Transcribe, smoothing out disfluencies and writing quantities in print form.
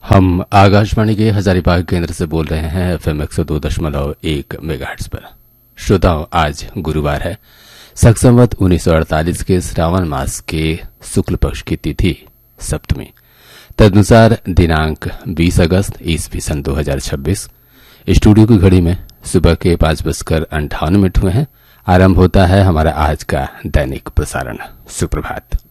हम आकाशवाणी के हजारीबाग केंद्र से बोल रहे हैं एफएम 102.1 मेगाहर्ट्ज पर। श्रोताओं, आज गुरुवार है। शक संवत 1948 के श्रावण मास के शुक्ल पक्ष की तिथि सप्तमी, तदनुसार दिनांक 20 अगस्त ईस्वी सन 2026। स्टूडियो की घड़ी में सुबह के 5:58 हुए हैं। आरंभ होता है हमारा आज का दैनिक प्रसारण। सुप्रभात।